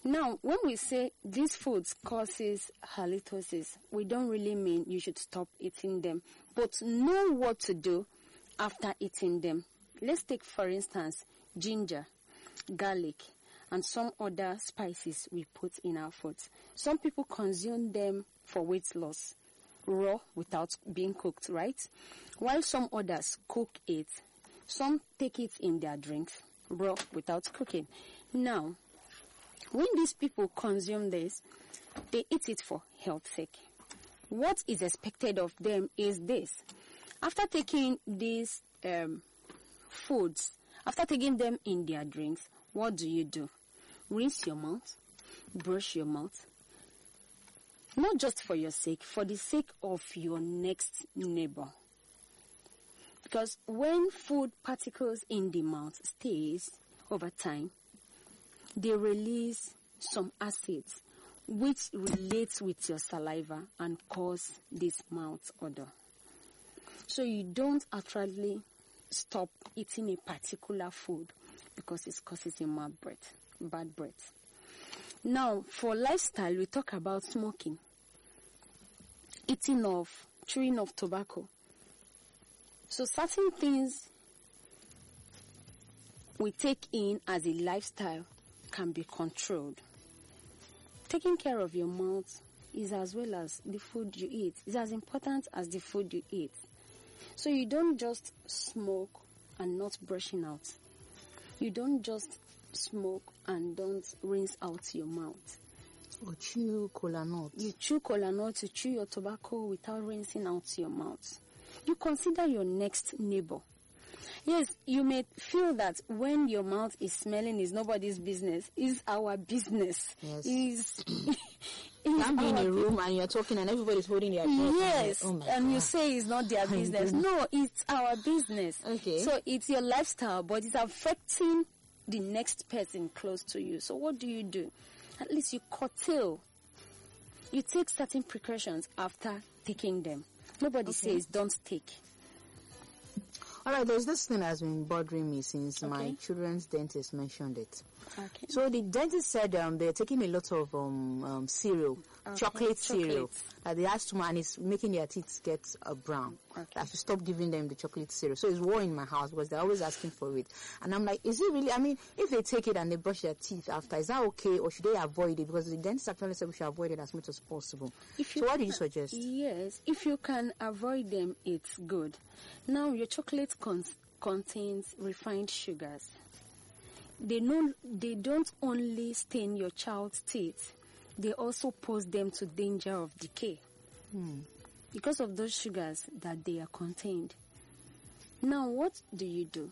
Now, when we say these foods causes halitosis, we don't really mean you should stop eating them, but know what to do after eating them. Let's take, for instance, ginger, garlic, and some other spices we put in our foods. Some people consume them for weight loss, raw without being cooked, right? While some others cook it. Some take it in their drinks, raw without cooking. Now, when these people consume this, they eat it for health's sake. What is expected of them is this. After taking these foods, after taking them in their drinks, what do? Rinse your mouth, brush your mouth. Not just for your sake, for the sake of your next neighbor. Because when food particles in the mouth stays over time, they release some acids which relates with your saliva and cause this mouth odor. So you don't actually stop eating a particular food because it causes a bad breath. Now, for lifestyle, we talk about smoking, chewing of tobacco. So certain things we take in as a lifestyle can be controlled. Taking care of your mouth is as well as the food you eat. It's as important as the food you eat. So you don't just smoke and not brushing out. You don't just smoke and don't rinse out your mouth. Or chew kola nut. You chew kola nut, you chew your tobacco without rinsing out your mouth. You consider your next neighbor. Yes, you may feel that when your mouth is smelling is nobody's business. It's our business. Yes. You can't be in a room and you're talking and everybody's holding their breath. Yes, and you say it's not their business. No, it's our business. Okay. So it's your lifestyle, but it's affecting the next person close to you. So what do? At least you curtail. You take certain precautions after taking them. Nobody says don't take. All right, there's this thing that's been bothering me since my children's dentist mentioned it. Okay. So the dentist said they're taking a lot of cereal, chocolate cereal, that they asked to, and it's making their teeth get brown. I should stop giving them the chocolate cereal. So it's war in my house because they're always asking for it. And I'm like, is it really? I mean, if they take it and they brush their teeth after, is that okay, or should they avoid it? Because the dentist actually said we should avoid it as much as possible. So what do you suggest? Yes, if you can avoid them, it's good. Now, your chocolate contains refined sugars. They don't only stain your child's teeth, they also pose them to danger of decay because of those sugars that they are contained. Now, what do?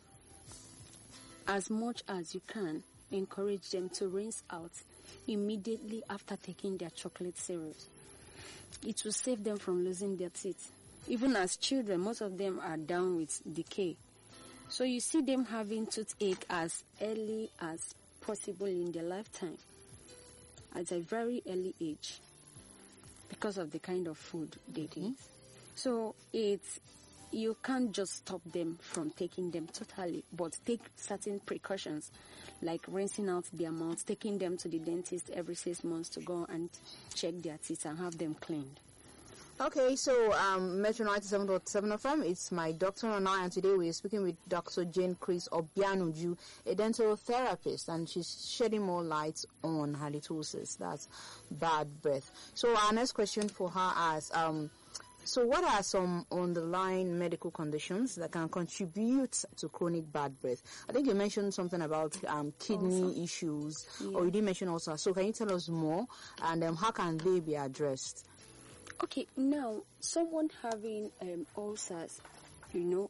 As much as you can, encourage them to rinse out immediately after taking their chocolate cereals. It will save them from losing their teeth. Even as children, most of them are down with decay. So you see them having toothache as early as possible in their lifetime, at a very early age, because of the kind of food they eat. So you can't just stop them from taking them totally, but take certain precautions, like rinsing out their mouths, taking them to the dentist every 6 months to go and check their teeth and have them cleaned. Okay, so Metro 97.7 FM, it's my doctor and I, and today we're speaking with Dr. Jane Chris Obianuju, a dental therapist, and she's shedding more light on halitosis, that's bad breath. So our next question for her is, so what are some underlying medical conditions that can contribute to chronic bad breath? I think you mentioned something about kidney issues, or you didn't mention ulcer. So can you tell us more, and how can they be addressed? Okay, now, someone having ulcers, you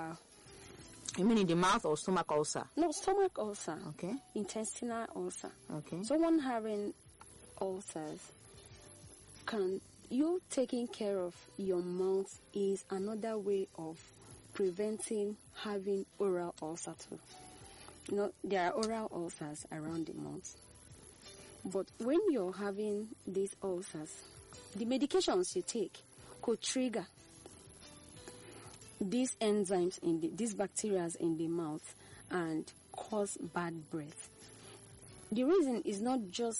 mean in the mouth or stomach ulcer? No, stomach ulcer. Okay. Intestinal ulcer. Okay. Someone having ulcers, you taking care of your mouth is another way of preventing having oral ulcer too. There are oral ulcers around the mouth. But when you're having these ulcers, the medications you take could trigger these enzymes these bacteria in the mouth and cause bad breath. The reason is not just